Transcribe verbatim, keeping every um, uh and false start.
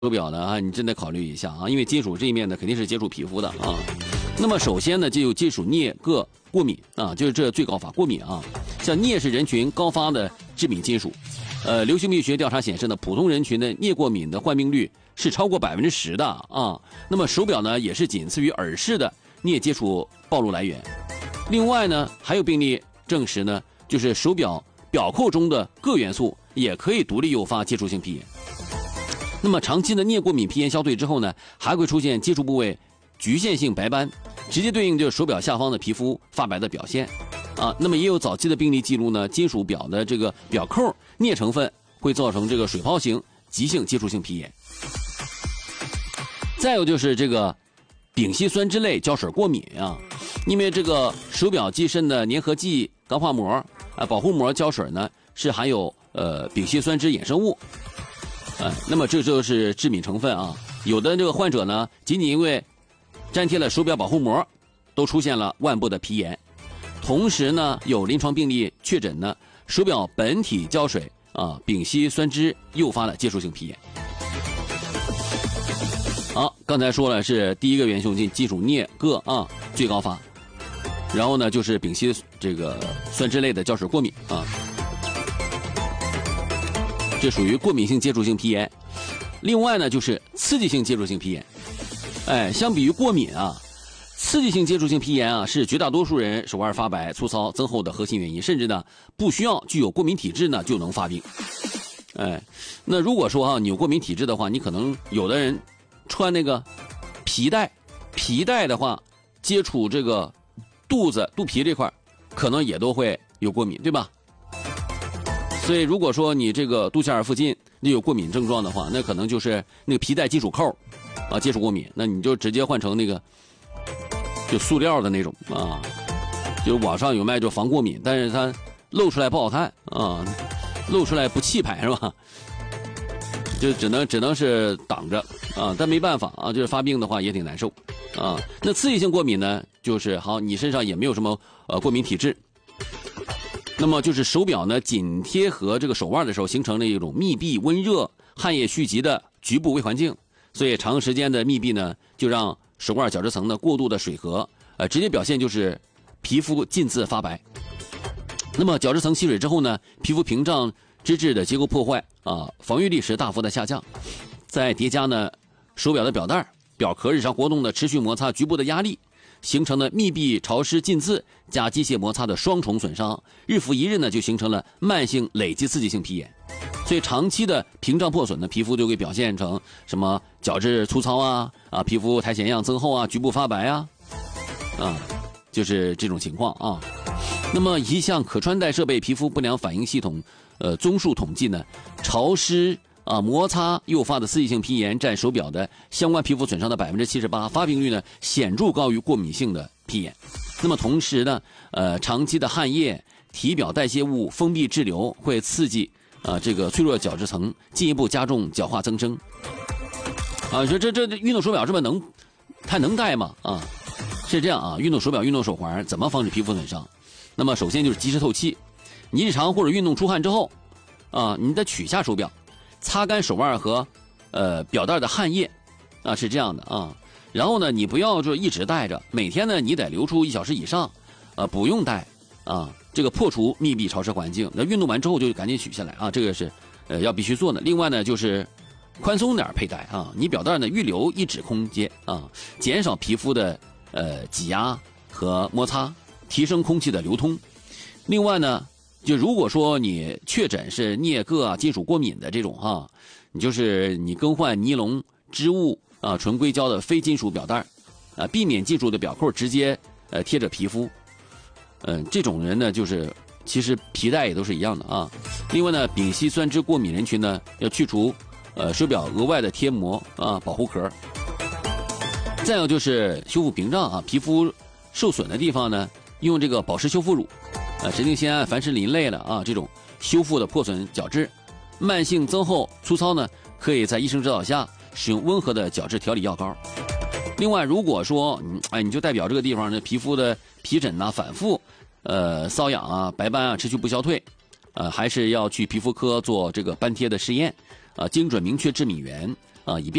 手表呢啊，你真得考虑一下啊，因为金属这一面呢肯定是接触皮肤的啊。那么首先呢，就有金属镍铬过敏啊，就是这最高发过敏啊。像镍是人群高发的致敏金属，呃，流行病学调查显示呢，普通人群的镍过敏的患病率是超过百分之十的啊。那么手表呢，也是仅次于耳饰的镍接触暴露来源。另外呢，还有病例证实呢，就是手表表扣中的铬元素也可以独立诱发接触性皮炎。那么长期的镍过敏皮炎消退之后呢，还会出现接触部位局限性白斑，直接对应就是手表下方的皮肤发白的表现啊。那么也有早期的病例记录呢，金属表的这个表扣镍成分会造成这个水泡型急性接触性皮炎。再有就是这个丙烯酸酯类胶水过敏啊，因为这个手表机身的粘合剂钢化膜啊保护膜胶水呢是含有呃丙烯酸酯衍生物。哎，那么这就是致敏成分啊。有的这个患者呢，仅仅因为粘贴了手表保护膜，都出现了腕部的皮炎。同时呢，有临床病例确诊呢，手表本体胶水啊，丙烯酸酯诱发了接触性皮炎。好，刚才说了是第一个元凶金金属镍铬啊最高发，然后呢就是丙烯这个酸酯类的胶水过敏啊。这属于过敏性接触性皮炎。另外呢，就是刺激性接触性皮炎。哎，相比于过敏啊，刺激性接触性皮炎啊是绝大多数人手腕发白、粗糙、增厚的核心原因，甚至呢不需要具有过敏体质呢就能发病。哎，那如果说啊你有过敏体质的话，你可能有的人穿那个皮带，皮带的话接触这个肚子、肚皮这块，可能也都会有过敏，对吧？所以如果说你这个肚脐眼附近你有过敏症状的话，那可能就是那个皮带金属扣啊接触过敏，那你就直接换成那个就塑料的那种啊，就网上有卖就防过敏，但是它露出来不好看啊，露出来不气派是吧？就只能只能是挡着啊，但没办法啊，就是发病的话也挺难受啊。那刺激性过敏呢，就是好你身上也没有什么呃过敏体质。那么就是手表呢紧贴合这个手腕的时候，形成了一种密闭、温热、汗液蓄积的局部微环境，所以长时间的密闭呢，就让手腕角质层呢过度的水合，呃，直接表现就是皮肤近似发白。那么角质层吸水之后呢，皮肤屏障脂质的结构破坏啊，防御力是大幅的下降。再叠加呢，手表的表带、表壳日常活动的持续摩擦局部的压力。形成了密闭、潮湿、近似加机械摩擦的双重损伤，日复一日呢，就形成了慢性累积刺激性皮炎。所以长期的屏障破损呢，皮肤就会表现成什么角质粗糙啊啊，皮肤苔藓样增厚啊，局部发白啊啊，就是这种情况啊。那么一项可穿戴设备皮肤不良反应系统呃综述统计呢，潮湿啊，摩擦诱发的刺激性皮炎占手表的相关皮肤损伤的百分之七十八，发病率呢显著高于过敏性的皮炎。那么同时呢，呃，长期的汗液、体表代谢物封闭滞留会刺激啊这个脆弱角质层，进一步加重角化增生。啊，说这这这运动手表这么能，它能戴吗？啊，是这样啊，运动手表、运动手环怎么防止皮肤损伤？那么首先就是及时透气，你日常或者运动出汗之后，啊，你得取下手表。擦干手腕和，呃表带的汗液，啊是这样的啊，然后呢你不要就一直戴着，每天呢你得留出一小时以上，呃不用戴啊，这个破除密闭潮湿环境。那运动完之后就赶紧取下来啊，这个是呃要必须做的。另外呢就是宽松点佩戴啊，你表带呢预留一指空间啊，减少皮肤的呃挤压和摩擦，提升空气的流通。另外呢。就如果说你确诊是镍铬啊金属过敏的这种哈、啊，你就是你更换尼龙、织物啊、纯硅胶的非金属表带，啊，避免金属的表扣直接呃贴着皮肤。嗯、呃，这种人呢，就是其实皮带也都是一样的啊。另外呢，丙烯酸酯过敏人群呢，要去除呃手表额外的贴膜啊保护壳。再有就是修复屏障啊，皮肤受损的地方呢，用这个保湿修复乳。呃，神经酰胺、凡士林类的啊，这种修复的破损角质，慢性增厚粗糙呢，可以在医生指导下使用温和的角质调理药膏。另外，如果说嗯，哎，你就代表这个地方呢，皮肤的皮疹呐、啊、反复，呃，瘙痒啊、白斑啊持续不消退，呃，还是要去皮肤科做这个斑贴的试验，啊、呃，精准明确致敏源， 啊，以便